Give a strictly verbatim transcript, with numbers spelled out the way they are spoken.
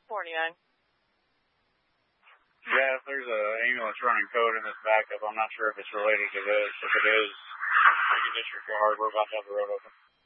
forty-nine. Yeah, if there's an ambulance running code in this backup, I'm not sure if it's related to this. If it is, you can district guard. We're about to have the road open.